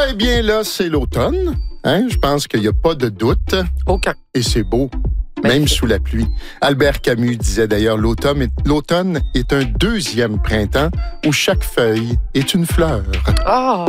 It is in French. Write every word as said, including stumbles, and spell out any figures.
Eh bien là, c'est l'automne. Hein? Je pense qu'il n'y a pas de doute. Aucun. Et c'est beau, Magnifique. même sous la pluie. Albert Camus disait d'ailleurs, l'automne est, l'automne est un deuxième printemps où chaque feuille est une fleur. Ah!